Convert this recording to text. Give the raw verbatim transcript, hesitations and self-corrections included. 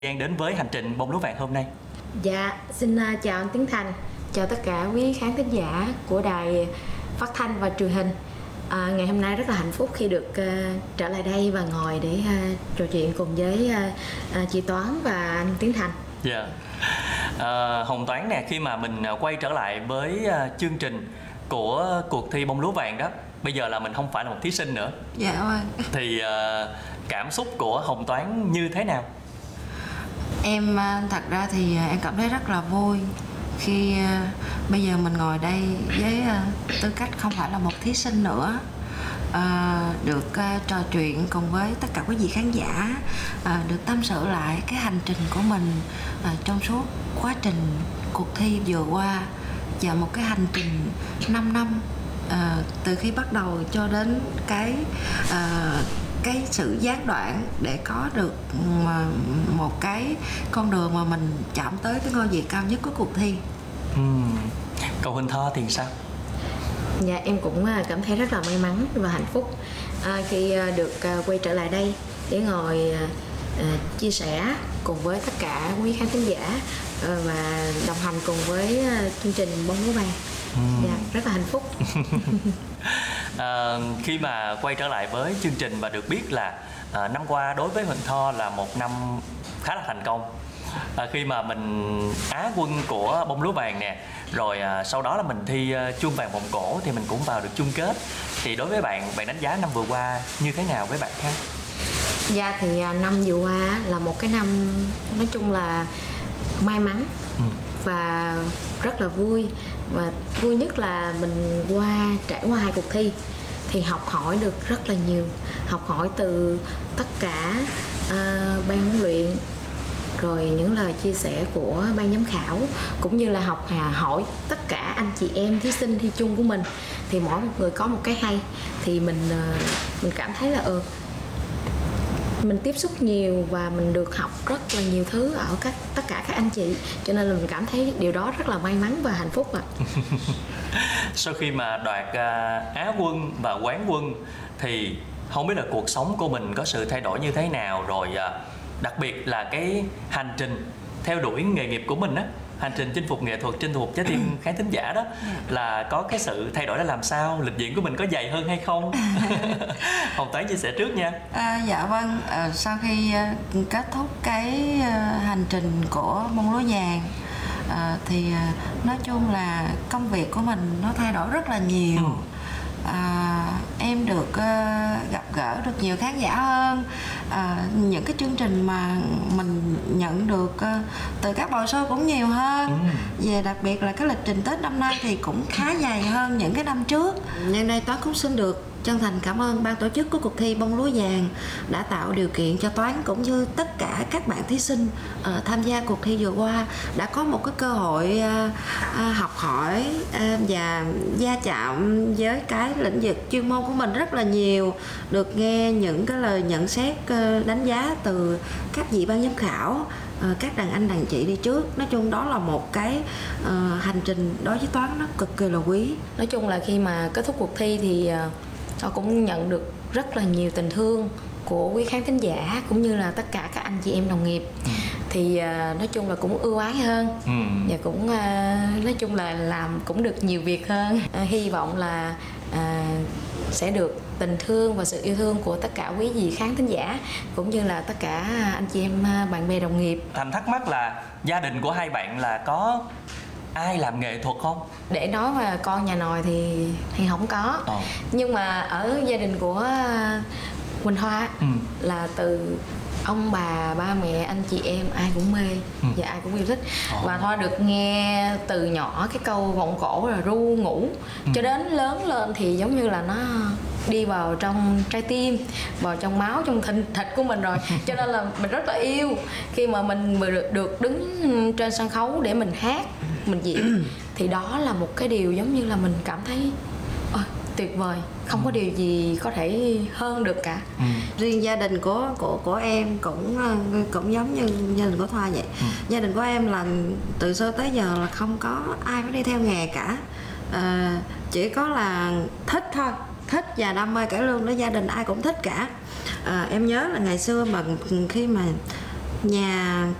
Đang đến với hành trình bông lúa vàng hôm nay. Dạ, xin uh, chào anh Tiến Thành, chào tất cả quý khán thính giả của đài phát thanh và truyền hình. À, ngày hôm nay rất là hạnh phúc khi được uh, trở lại đây và ngồi để uh, trò chuyện cùng với uh, uh, chị Toán và anh Tiến Thành. Dạ. Yeah. À, Hồng Toán nè, khi mà mình quay trở lại với uh, chương trình của cuộc thi bông lúa vàng đó, bây giờ là mình không phải là một thí sinh nữa. Dạ vâng. Thì uh, cảm xúc của Hồng Toán như thế nào? Em thật ra thì em cảm thấy rất là vui khi uh, bây giờ mình ngồi đây với uh, tư cách không phải là một thí sinh nữa, uh, được uh, trò chuyện cùng với tất cả quý vị khán giả, uh, được tâm sự lại cái hành trình của mình uh, trong suốt quá trình cuộc thi vừa qua, và một cái hành trình năm năm uh, từ khi bắt đầu cho đến cái uh, cái sự gián đoạn để có được một cái con đường mà mình chạm tới cái ngôi vị cao nhất của cuộc thi. uhm. Còn Huỳnh Tho thì sao? Dạ, em cũng cảm thấy rất là may mắn và hạnh phúc à, khi được quay trở lại đây để ngồi à, chia sẻ cùng với tất cả quý khán thính giả à, và đồng hành cùng với chương trình bông lúa vàng. uhm. Dạ, rất là hạnh phúc. À, khi mà quay trở lại với chương trình và được biết là à, năm qua đối với Huỳnh Tho là một năm khá là thành công, à, khi mà mình Á quân của bông lúa vàng nè, rồi à, sau đó là mình thi uh, chuông vàng vòng cổ thì mình cũng vào được chung kết. Thì đối với bạn, bạn đánh giá năm vừa qua như thế nào với bạn khác? Dạ thì à, năm vừa qua là một cái năm nói chung là may mắn ừ. và rất là vui. Và vui nhất là mình qua trải qua hai cuộc thi thì học hỏi được rất là nhiều, học hỏi từ tất cả uh, ban huấn luyện, rồi những lời chia sẻ của ban giám khảo, cũng như là học hà hỏi tất cả anh chị em thí sinh thi chung của mình. Thì mỗi một người có một cái hay, thì mình uh, mình cảm thấy là ừ mình tiếp xúc nhiều và mình được học rất là nhiều thứ ở các tất cả các anh chị, cho nên là mình cảm thấy điều đó rất là may mắn và hạnh phúc ạ. Sau khi mà đoạt uh, Á quân và quán quân thì không biết là cuộc sống của mình có sự thay đổi như thế nào, rồi uh, đặc biệt là cái hành trình theo đuổi nghề nghiệp của mình á, hành trình chinh phục nghệ thuật, chinh phục trái tim khán thính giả đó, là có cái sự thay đổi là làm sao? Lịch diễn của mình có dày hơn hay không? Hồng Toán chia sẻ trước nha. À, dạ vâng, à, sau khi uh, kết thúc cái uh, hành trình của bông lúa vàng, à, thì uh, nói chung là công việc của mình nó thay đổi rất là nhiều. ừ. À, em được uh, gặp gỡ được nhiều khán giả hơn, à, những cái chương trình mà mình nhận được uh, từ các bầu show cũng nhiều hơn. ừ. Và đặc biệt là cái lịch trình Tết năm nay thì cũng khá dài hơn những cái năm trước. Nhân đây Toán cũng xin được chân thành cảm ơn ban tổ chức của cuộc thi bông lúa vàng đã tạo điều kiện cho Toán cũng như tất cả các bạn thí sinh uh, tham gia cuộc thi vừa qua đã có một cái cơ hội uh, uh, học hỏi uh, và gia chạm với cái lĩnh vực chuyên môn của mình rất là nhiều, được nghe những cái lời nhận xét uh, đánh giá từ các vị ban giám khảo, Uh, các đàn anh đàn chị đi trước. Nói chung đó là một cái uh, hành trình đối với Toán nó cực kỳ là quý. Nói chung là khi mà kết thúc cuộc thi thì uh, nó cũng nhận được rất là nhiều tình thương của quý khán thính giả cũng như là tất cả các anh chị em đồng nghiệp. ừ. Thì uh, nói chung là cũng ưu ái hơn. ừ. Và cũng uh, nói chung là làm cũng được nhiều việc hơn. uh, Hy vọng là uh, sẽ được tình thương và sự yêu thương của tất cả quý vị khán thính giả cũng như là tất cả anh chị em bạn bè đồng nghiệp. Thành thắc mắc là gia đình của hai bạn là có ai làm nghệ thuật không? Để nói mà con nhà nòi thì thì không có. ờ. Nhưng mà ở gia đình của Quỳnh Thoa ừ. là từ ông bà, ba mẹ, anh chị em ai cũng mê ừ. và ai cũng yêu thích. ờ. Và Thoa được nghe từ nhỏ cái câu vọng cổ là ru ngủ, ừ. cho đến lớn lên thì giống như là nó đi vào trong trái tim, vào trong máu, trong thịt, thịt của mình rồi. Cho nên là mình rất là yêu khi mà mình được, được đứng trên sân khấu để mình hát, mình diễn. Thì đó là một cái điều giống như là mình cảm thấy ôi, tuyệt vời, không có điều gì có thể hơn được cả. ừ. Riêng gia đình của của của em cũng cũng giống như gia đình của Thoa vậy. ừ. Gia đình của em là từ xưa tới giờ là không có ai phải đi theo nghề cả, à, chỉ có là thích thôi, thích và đam mê cải lương đó, gia đình ai cũng thích cả. À, em nhớ là ngày xưa mà khi mà nhà